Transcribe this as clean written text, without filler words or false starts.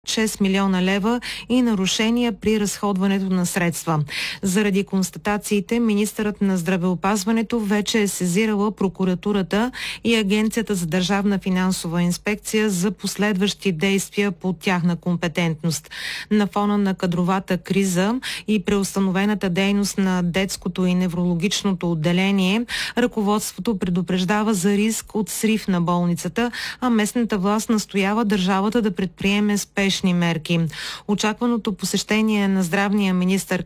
6 милиона лева и нарушения при разходването на средства. Заради констатациите, министърът на здравеопазването вече е сезирала прокуратурата и Агенцията за държавна финансова инспекция за последващи действия по тяхна компетентност. На фона на кадровата криза и преустановената дейност на детското и неврологичното отделение, ръководството предупреждава за риск от срив на болницата, а местната власт настоява държавата да предприеме спешни мерки. Очакваното посещение на здравния министър